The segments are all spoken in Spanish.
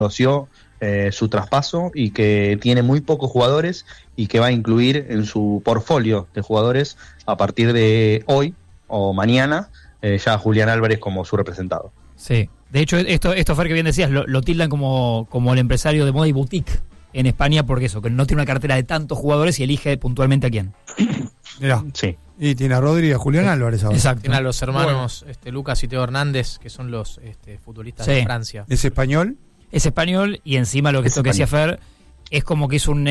negoció su traspaso y que tiene muy pocos jugadores y que va a incluir en su portfolio de jugadores a partir de hoy o mañana ya a Julián Álvarez como su representado. Sí, de hecho esto Fer, que bien decías, lo tildan como el empresario de moda y boutique en España, porque eso, que no tiene una cartera de tantos jugadores y elige puntualmente a quién. Mirá. Sí. Y tiene a Rodri y a Julián Álvarez ahora. Exacto. Tiene a los hermanos Lucas y Teo Hernández, que son los futbolistas de Francia. ¿Es español? Es español, y encima lo que decía Fer es como que es no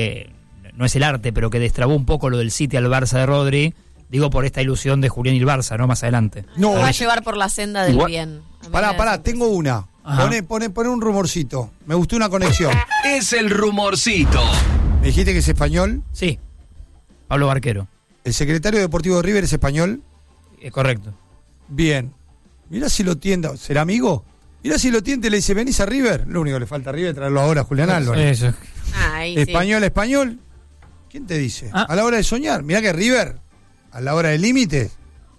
es el arte, pero que destrabó un poco lo del City al Barça de Rodri, digo por esta ilusión de Julián y el Barça, ¿no? Más adelante. No, va a llevar por la senda del bien. Pará, tengo una. Pone un rumorcito. Me gustó una conexión. Es el rumorcito. ¿Me dijiste que es español? Sí. Pablo Barquero. ¿El secretario deportivo de River es español? Correcto. Bien. Mirá si lo tienda. ¿Será amigo? Mirá si lo tiende, le dice, ¿venís a River? Lo único que le falta a River es traerlo ahora a Julián Álvarez. Eso. ¿Español? ¿Quién te dice? A la hora de soñar. Mirá que River, a la hora de límites,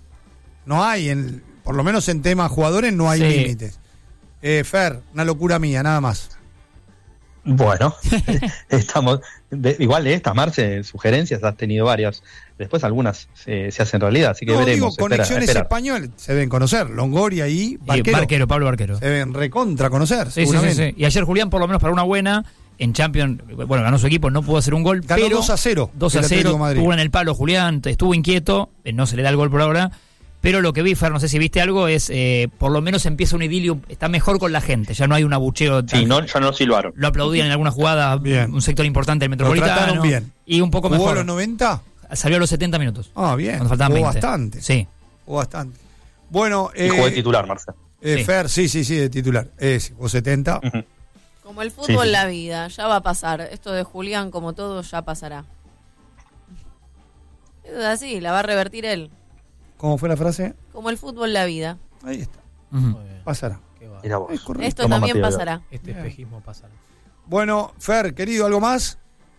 no hay, por lo menos en temas jugadores, no hay límites. Fer, una locura mía, nada más. Bueno, estamos igual de esta Marce, sugerencias has tenido varias, después algunas se hacen realidad, así que veremos. Conexiones españoles se deben conocer, Longoria y Barquero. Pablo Barquero. Se deben recontra conocer, sí, seguramente. Sí. Y ayer Julián, por lo menos para una buena, en Champions, bueno, ganó su equipo, no pudo hacer un gol, ganó pero 2-0. 2-0, tuvo en el palo Julián, estuvo inquieto, no se le da el gol por ahora. Pero lo que vi, Fer, no sé si viste algo, es por lo menos empieza un idilio, está mejor con la gente, ya no hay un abucheo. Sí, ya no silbaron. Lo aplaudían en alguna jugada, bien. Un sector importante del Metropolitano. Lo trataron bien. Y un poco mejor. ¿Jugó a los 90? Salió a los 70 minutos. Ah, bien. Cuando faltaban 20. Bastante. Sí. Jugó bastante. Bueno, y jugó de titular, Marcelo. Fer, sí, de titular. Jugó 70. Uh-huh. Como el fútbol, la vida, ya va a pasar. Esto de Julián, como todo, ya pasará. Es así, la va a revertir él. ¿Cómo fue la frase? Como el fútbol, la vida. Ahí está. Uh-huh. Pasará. Esto también pasará. Este espejismo pasará. Bueno, Fer, querido, ¿algo más?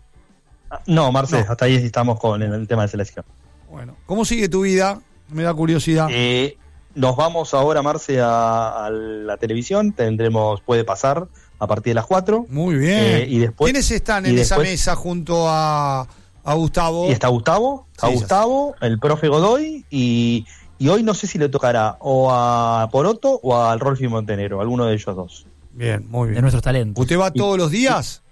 No, Marce, hasta ahí estamos con el tema de selección. Bueno, ¿cómo sigue tu vida? Me da curiosidad. Nos vamos ahora, Marce, a la televisión. Puede pasar a partir de las 4. Muy bien. Y después, ¿quiénes están en esa mesa junto a Gustavo? Y está Gustavo, el profe Godoy, y hoy no sé si le tocará o a Poroto o al Rolfi Montenegro, alguno de ellos dos. Bien, muy bien. De nuestros talentos. ¿Usted va todos los días?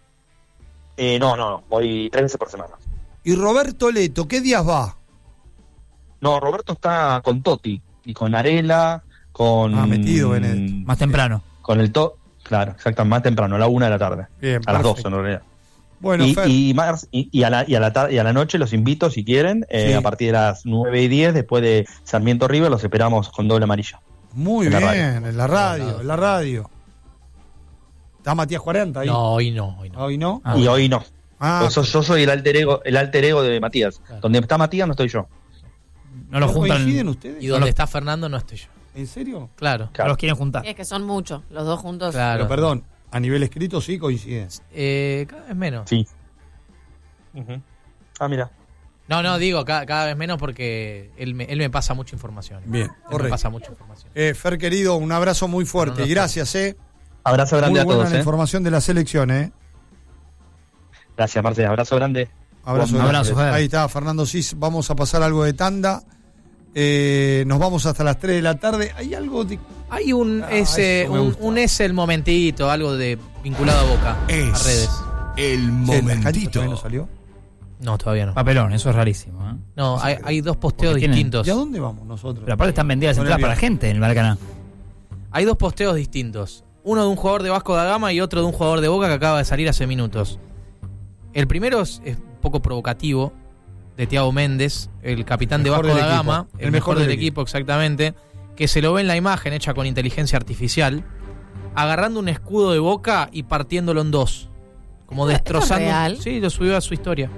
No, voy 3 veces por semana. ¿Y Roberto Leto, qué días va? No, Roberto está con Totti y con Arela, metido en el... Más temprano. Con el claro, exactamente, más temprano, a la 1 de la tarde. Bien, a las 2 en realidad. Bueno, y a la noche los invito, si quieren, a partir de las 9:10, después de Sarmiento River, los esperamos con doble amarilla. Muy bien, en la radio. ¿Está Matías 40 ahí? No, hoy no. ¿Hoy no? Y hoy no. Yo soy el alter ego de Matías. Claro. Donde está Matías no estoy yo. No los juntan. ¿Coinciden ustedes? Y donde está Fernando no estoy yo. ¿En serio? Claro. No los quieren juntar. Es que son muchos, los dos juntos. Claro. Pero perdón, a nivel escrito sí coinciden. Cada vez menos. Sí. Uh-huh. Mira. No, digo cada vez menos porque él me pasa mucha información. Bien, correcto. Me pasa mucha información. Fer, querido, un abrazo muy fuerte. Gracias, Abrazo grande muy buena a todos. La información de la selección, Gracias, Marcelo. Abrazo grande. Abrazo. Ahí está, Fernando Cis. Vamos a pasar algo de tanda. Nos vamos hasta las 3 de la tarde. ¿Hay algo de...? Hay un es el momentito, algo de vinculado a Boca, a redes. El momentito. ¿No salió? No, todavía no. Papelón, eso es rarísimo. No, hay dos posteos distintos. ¿Y a dónde vamos nosotros? Pero aparte están vendidas entradas para la gente en el Maracaná. Hay dos posteos distintos. Uno de un jugador de Vasco da Gama y otro de un jugador de Boca que acaba de salir hace minutos. El primero es un poco provocativo, de Thiago Méndez, el capitán de Vasco da Gama, el mejor del equipo, exactamente, que se lo ve en la imagen hecha con inteligencia artificial, agarrando un escudo de Boca y partiéndolo en dos, como destrozando. ¿Es real? Sí, lo subió a su historia,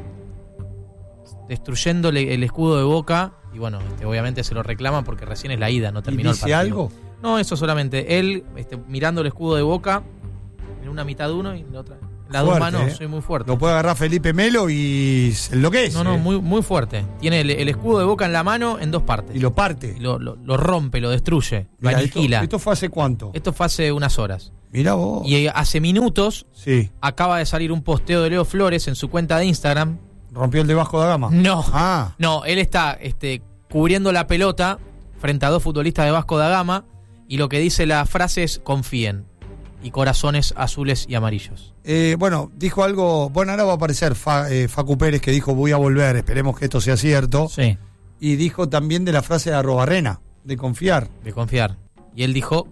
destruyéndole el escudo de Boca, y bueno, obviamente se lo reclaman porque recién es la ida, no terminó el partido. ¿Dice algo? No, eso solamente, él mirando el escudo de Boca, en una mitad de uno y en la otra. Las dos manos, soy muy fuerte. Lo puede agarrar Felipe Melo y se enloquece. No, muy, muy fuerte. Tiene el escudo de Boca en la mano en dos partes. Y lo parte. Y lo rompe, lo destruye, lo aniquila. ¿Esto fue hace cuánto? Esto fue hace unas horas. Mirá vos. Y hace minutos Sí. acaba de salir un posteo de Leo Flores en su cuenta de Instagram. ¿Rompió el de Vasco da Gama? No. Ah. No, él está cubriendo la pelota frente a 2 futbolistas de Vasco da Gama y lo que dice la frase es confíen y corazones azules y amarillos. Bueno, dijo algo, bueno, ahora va a aparecer Facu Pérez que dijo voy a volver, esperemos que esto sea cierto. Sí. Y dijo también de la frase de Arrobarrena, de confiar. De confiar. Y él dijo,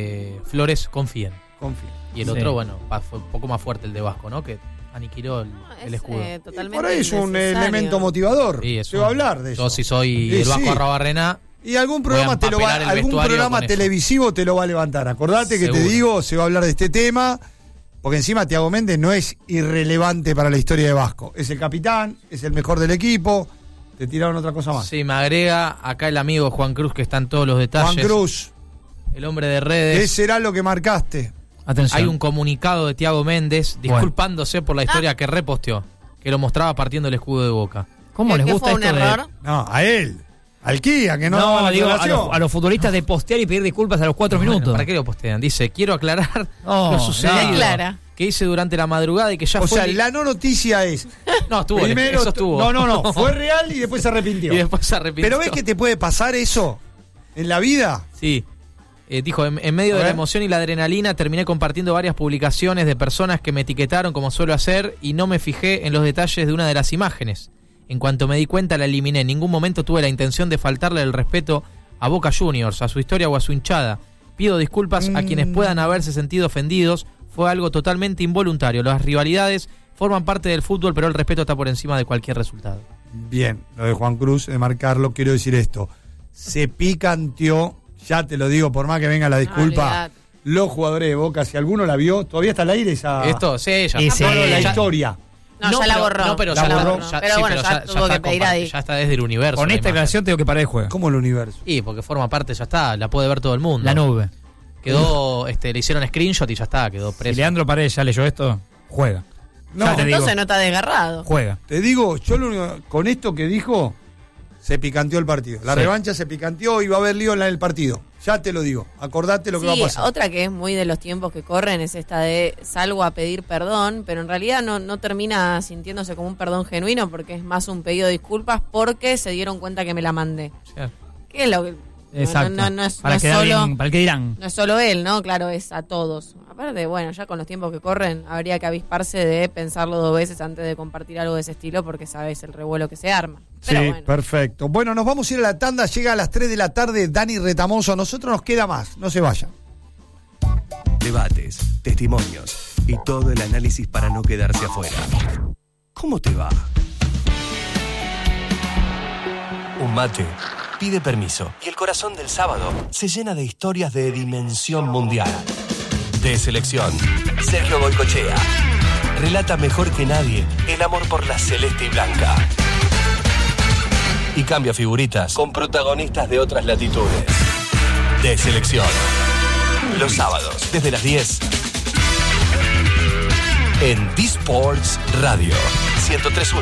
Flores, confíen. Confía. Y el otro, bueno, fue un poco más fuerte el de Vasco, ¿no? Que aniquiló el escudo. Totalmente Por ahí es un innecesario. elemento motivador. Sí, Se va a hablar de eso. Yo si soy el Vasco Arrobarrena. Y algún programa algún programa televisivo te lo va a levantar. Acordate que Seguro. te digo, se va a hablar de este tema, porque encima Thiago Méndez no es irrelevante para la historia de Vasco. Es el capitán, es el mejor del equipo. Te tiraron otra cosa más. Sí, me agrega acá el amigo Juan Cruz, que está en todos los detalles. Juan Cruz, El hombre de redes. ¿qué será lo que marcaste? Atención. Hay un comunicado de Thiago Méndez disculpándose por la historia que reposteó, que lo mostraba partiendo el escudo de Boca. ¿Cómo les ¿Qué gusta fue un esto de...? error? No, a él. Al Kia, que no daba la digo, aclaración. a los futbolistas de postear y pedir disculpas a los 4 Bueno, minutos. ¿para qué lo postean? Dice, quiero aclarar No, lo sucedido Aclara. que hice durante la madrugada y que ya O fue... sea, la no noticia es. No, estuvo, Primero, eso estuvo. No, fue real y después se arrepintió. Y después se arrepintió. Pero ves que te puede pasar eso en la vida. Sí. Dijo, en medio A de la ver. emoción y la adrenalina terminé compartiendo varias publicaciones de personas que me etiquetaron como suelo hacer y no me fijé en los detalles de una de las imágenes. En cuanto me di cuenta la eliminé. En ningún momento tuve la intención de faltarle el respeto a Boca Juniors, a su historia o a su hinchada. Pido disculpas a quienes puedan haberse sentido ofendidos. Fue algo totalmente involuntario. Las rivalidades forman parte del fútbol, pero el respeto está por encima de cualquier resultado. Bien, lo de Juan Cruz, de marcarlo, quiero decir esto. Se picanteó, ya te lo digo, por más que venga la disculpa, olvidate. los jugadores de Boca, si alguno la vio, todavía está al aire esa Esto, sí, ya Y está. sí. la Ya- historia. No, ya la borró. No, pero La ya borró. Pero bueno, ya tuvo que pedir ahí. Ya está desde el universo. Con la esta imagen. declaración tengo que parar el juego. ¿Cómo el universo? Y porque forma parte, ya está, la puede ver todo el mundo. La nube. Quedó, le hicieron screenshot y ya está, quedó Si preso. Leandro Paredes ya leyó esto, juega. No, Ya te digo, Entonces no está desgarrado. juega. te digo, yo lo único, con esto que dijo, se picanteó el partido. La Sí. revancha se picanteó y va a haber lío en el partido. Ya te lo digo. Acordate lo que va a Sí, pasar. otra que es muy de los tiempos que corren es esta de salgo a pedir perdón, pero en realidad no termina sintiéndose como un perdón genuino porque es más un pedido de disculpas porque se dieron cuenta que me la mandé. ¿Qué es lo que...? Exacto. No es, para no es quedar solo, bien, para el que dirán. no es solo él, ¿no? Claro, es a todos. Aparte, bueno, ya con los tiempos que corren, habría que avisparse de pensarlo 2 veces antes de compartir algo de ese estilo porque sabes el revuelo que se arma. Pero Sí, bueno. perfecto. Bueno, nos vamos a ir a la tanda. Llega a las 3 de la tarde Dani Retamoso. A nosotros nos queda más. No se vayan. Debates, testimonios y todo el análisis para no quedarse afuera. ¿Cómo te va? Un mate pide permiso y el corazón del sábado se llena de historias de dimensión mundial. De selección, Sergio Goycochea relata mejor que nadie el amor por la celeste y blanca. Y cambia figuritas con protagonistas de otras latitudes. De selección. Los sábados, desde las 10. En D-Sports Radio 103.1.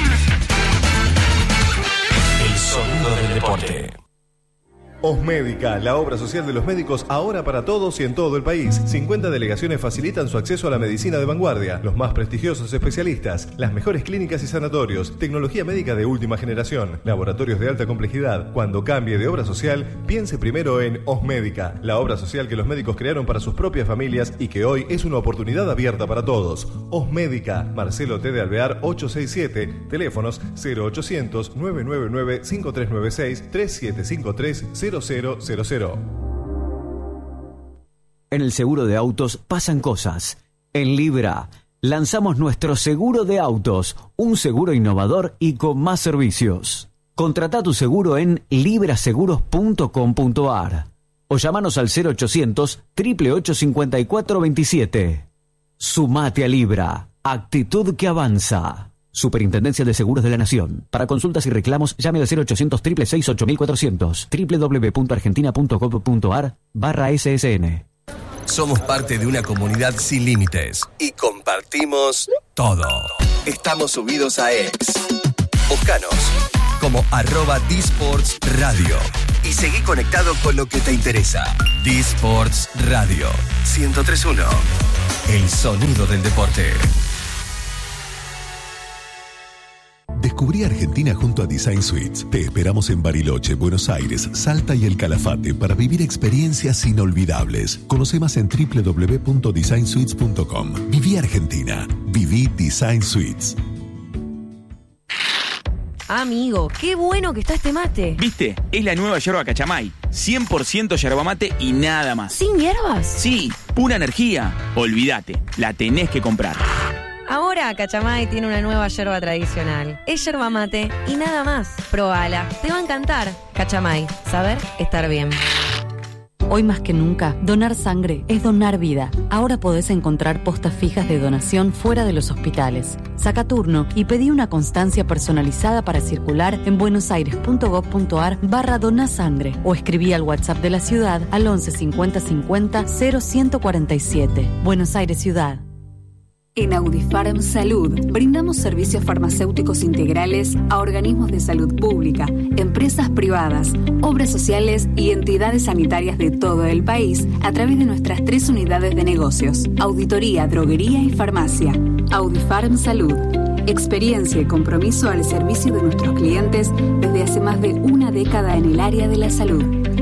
El sonido del deporte. Osmédica, la obra social de los médicos ahora para todos y en todo el país. 50 delegaciones facilitan su acceso a la medicina de vanguardia, los más prestigiosos especialistas, las mejores clínicas y sanatorios, tecnología médica de última generación, laboratorios de alta complejidad. Cuando cambie de obra social, piense primero en Osmédica, la obra social que los médicos crearon para sus propias familias y que hoy es una oportunidad abierta para todos. Osmédica, Marcelo T. de Alvear 867, teléfonos 0800 999 5396 3753 0000. En el seguro de autos pasan cosas. En Libra lanzamos nuestro seguro de autos, un seguro innovador y con más servicios. Contrata tu seguro en libraseguros.com.ar o llámanos al 0800 888 5427. Sumate a Libra, actitud que avanza. Superintendencia de Seguros de la Nación. Para consultas y reclamos, llame al 0800 666 8400 www.argentina.gov.ar/SSN. Somos parte de una comunidad sin límites y compartimos todo. Estamos subidos a X. Búscanos como @dsports radio y seguí conectado con lo que te interesa. D-Sports Radio 103.1. El sonido del deporte. Descubrí Argentina junto a Design Suites. Te esperamos en Bariloche, Buenos Aires, Salta y El Calafate para vivir experiencias inolvidables. Conoce más en www.designsuites.com. Viví Argentina. Viví Design Suites. Amigo, qué bueno que está este mate. ¿Viste? Es la nueva yerba Cachamay. 100% yerba mate y nada más. ¿Sin hierbas? Sí, pura energía. Olvídate, la tenés que comprar. Ahora Cachamay tiene una nueva yerba tradicional. Es yerba mate y nada más. Probala, te va a encantar. Cachamay, saber estar bien. Hoy más que nunca, donar sangre es donar vida. Ahora podés encontrar postas fijas de donación fuera de los hospitales. Saca turno y pedí una constancia personalizada para circular en buenosaires.gov.ar/donasangre o escribí al WhatsApp de la ciudad al 11 50 50 0147. Buenos Aires Ciudad. En Audifarm Salud brindamos servicios farmacéuticos integrales a organismos de salud pública, empresas privadas, obras sociales y entidades sanitarias de todo el país a través de nuestras 3 unidades de negocios: auditoría, droguería y farmacia. Audifarm Salud. Experiencia y compromiso al servicio de nuestros clientes desde hace más de una década en el área de la salud.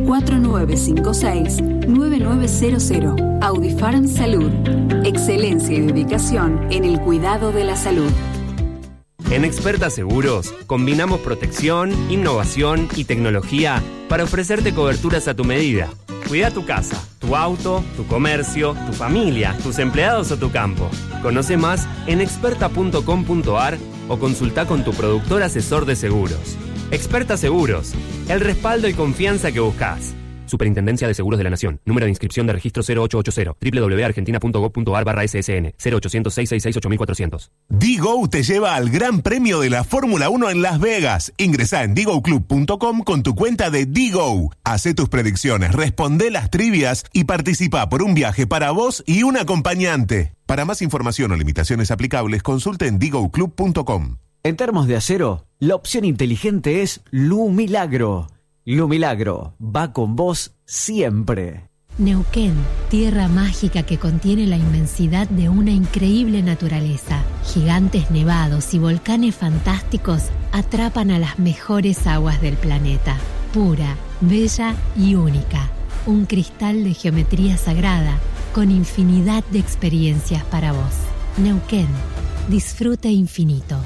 4956-9900. Audifarm Salud. Excelencia y dedicación en el cuidado de la salud. En Experta Seguros combinamos protección, innovación y tecnología para ofrecerte coberturas a tu medida. Cuida tu casa, tu auto, tu comercio, tu familia, tus empleados o tu campo. Conoce más en experta.com.ar o consulta con tu productor asesor de seguros. Experta Seguros, el respaldo y confianza que buscas. Superintendencia de Seguros de la Nación. Número de inscripción de registro 0880. www.argentina.gov.ar/ssn 0800-666-8400. Digo te lleva al Gran Premio de la Fórmula 1 en Las Vegas. Ingresá en digoclub.com con tu cuenta de Digo. Hacé tus predicciones, responde las trivias y participa por un viaje para vos y un acompañante. Para más información o limitaciones aplicables, consulte en digoclub.com. En Termos de Acero, la opción inteligente es Lumilagro. Lumilagro va con vos siempre. Neuquén, tierra mágica que contiene la inmensidad de una increíble naturaleza. Gigantes nevados y volcanes fantásticos atrapan a las mejores aguas del planeta. Pura, bella y única. Un cristal de geometría sagrada con infinidad de experiencias para vos. Neuquén, disfrute infinito.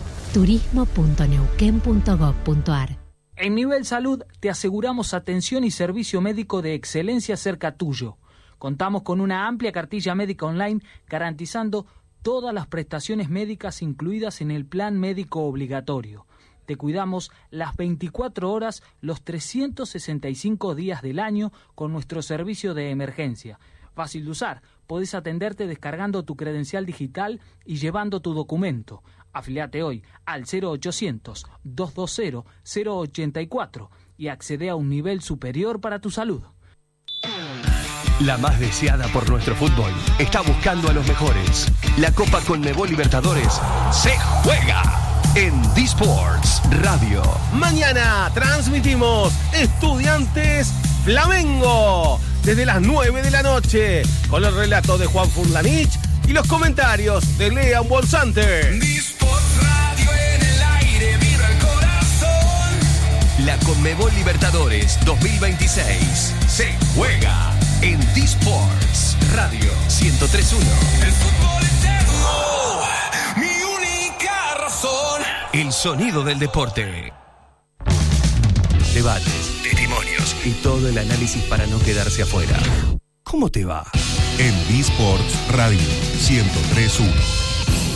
turismo.neuquén.gov.ar. En Nivel Salud te aseguramos atención y servicio médico de excelencia cerca tuyo. Contamos con una amplia cartilla médica online garantizando todas las prestaciones médicas incluidas en el plan médico obligatorio. Te cuidamos las 24 horas, los 365 días del año con nuestro servicio de emergencia. Fácil de usar, podés atenderte descargando tu credencial digital y llevando tu documento. Afiliate hoy al 0800-220-084 y accede a un nivel superior para tu salud. La más deseada por nuestro fútbol está buscando a los mejores. La Copa Conmebol Libertadores se juega en D-Sports Radio. Mañana transmitimos Estudiantes Flamengo desde las 9 de la noche con el relato de Juan Furlanich y los comentarios de Lean Bolsante. La Conmebol Libertadores 2026 se juega en D-Sports Radio 103.1. El fútbol eterno, mi única razón. El sonido del deporte. Debates, testimonios y todo el análisis para no quedarse afuera. ¿Cómo te va? En D-Sports Radio 103.1.